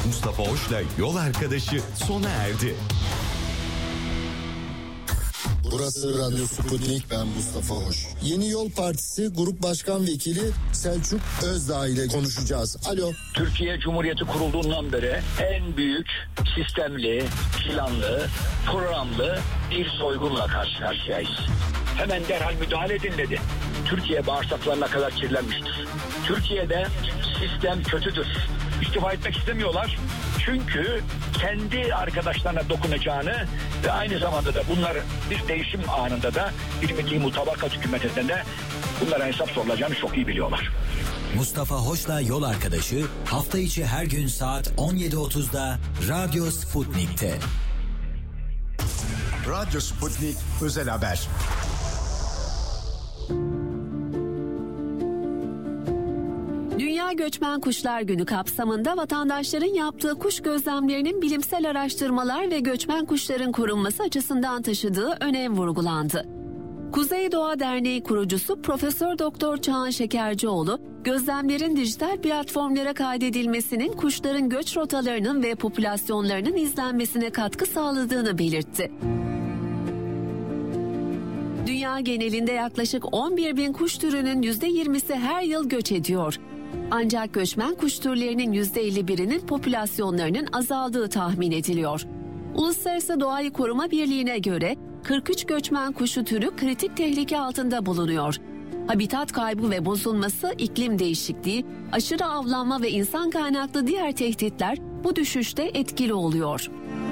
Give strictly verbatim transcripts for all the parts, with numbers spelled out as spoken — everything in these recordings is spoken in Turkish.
Mustafa Hoş'la Yol Arkadaşı sona erdi. Burası Radyo Sputnik, ben Mustafa Hoş. Yeni Yol Partisi Grup Başkan Vekili Selçuk Özdağ ile konuşacağız. Alo. Türkiye Cumhuriyeti kurulduğundan beri en büyük sistemli, planlı, programlı bir soygunla karşı karşıyayız. Hemen derhal müdahale edin dedi. Türkiye bağırsaklarına kadar kirlenmiştir. Türkiye'de sistem kötüdür. İstifa etmek istemiyorlar. Çünkü kendi arkadaşlarına dokunacağını ve aynı zamanda da bunlar bir değişim anında da bir milli mutabakat hükümetinde bunlara hesap sorulacağını çok iyi biliyorlar. Mustafa Hoş'la Yol Arkadaşı hafta içi her gün saat on yedi otuzda Radyo Sputnik'te. Radyo Sputnik Özel Haber. Dünya Göçmen Kuşlar Günü kapsamında vatandaşların yaptığı kuş gözlemlerinin bilimsel araştırmalar ve göçmen kuşların korunması açısından taşıdığı önem vurgulandı. Kuzey Doğa Derneği kurucusu Profesör Doktor Çağan Şekercioğlu, gözlemlerin dijital platformlara kaydedilmesinin kuşların göç rotalarının ve popülasyonlarının izlenmesine katkı sağladığını belirtti. Dünya genelinde yaklaşık on bir bin kuş türünün yüzde yirmisi her yıl göç ediyor. Ancak göçmen kuş türlerinin yüzde elli birinin popülasyonlarının azaldığı tahmin ediliyor. Uluslararası Doğayı Koruma Birliği'ne göre kırk üç göçmen kuşu türü kritik tehlike altında bulunuyor. Habitat kaybı ve bozulması, iklim değişikliği, aşırı avlanma ve insan kaynaklı diğer tehditler bu düşüşte etkili oluyor.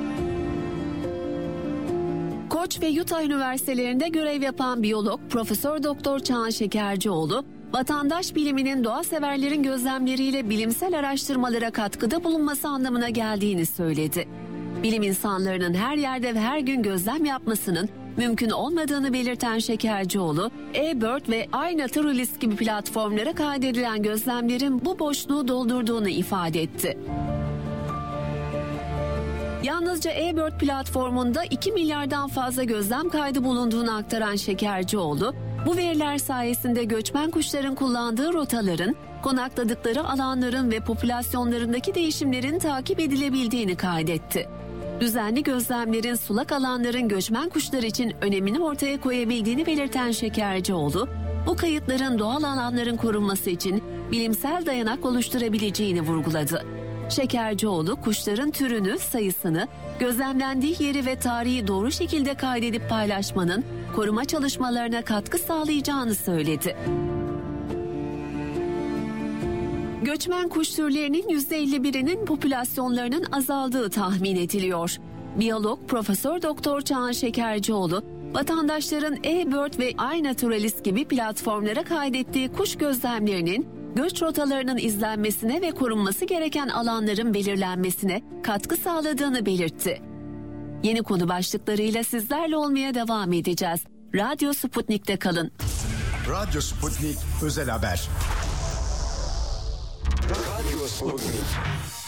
Koç ve Utah Üniversitelerinde görev yapan biyolog Profesör Doktor Çağan Şekercioğlu, vatandaş biliminin doğa severlerin gözlemleriyle bilimsel araştırmalara katkıda bulunması anlamına geldiğini söyledi. Bilim insanlarının her yerde ve her gün gözlem yapmasının mümkün olmadığını belirten Şekercioğlu, eBird ve iNaturalist gibi platformlara kaydedilen gözlemlerin bu boşluğu doldurduğunu ifade etti. Yalnızca eBird platformunda iki milyardan fazla gözlem kaydı bulunduğunu aktaran Şekercioğlu, bu veriler sayesinde göçmen kuşların kullandığı rotaların, konakladıkları alanların ve popülasyonlarındaki değişimlerin takip edilebildiğini kaydetti. Düzenli gözlemlerin sulak alanların göçmen kuşlar için önemini ortaya koyabildiğini belirten Şekercioğlu, bu kayıtların doğal alanların korunması için bilimsel dayanak oluşturabileceğini vurguladı. Şekercioğlu, kuşların türünü, sayısını, gözlemlendiği yeri ve tarihi doğru şekilde kaydedip paylaşmanın koruma çalışmalarına katkı sağlayacağını söyledi. Göçmen kuş türlerinin yüzde elli birinin popülasyonlarının azaldığı tahmin ediliyor. Biyolog Profesör Doktor Çağan Şekercioğlu, vatandaşların eBird ve iNaturalist gibi platformlara kaydettiği kuş gözlemlerinin göç rotalarının izlenmesine ve korunması gereken alanların belirlenmesine katkı sağladığını belirtti. Yeni konu başlıklarıyla sizlerle olmaya devam edeceğiz. Radyo Sputnik'te kalın. Radyo Sputnik Özel Haber. Radyo Sputnik.